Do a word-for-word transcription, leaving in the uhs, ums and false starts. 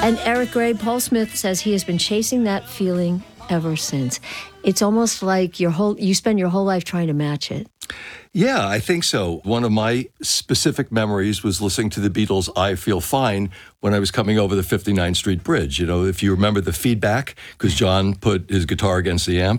And Eric Gray, Paul Smith says he has been chasing that feeling ever since. It's almost like your whole you spend your whole life trying to match it. Yeah, I think so. One of my specific memories was listening to the Beatles' I Feel Fine when I was coming over the fifty-ninth Street Bridge. You know, if you remember the feedback, because John put his guitar against the amp,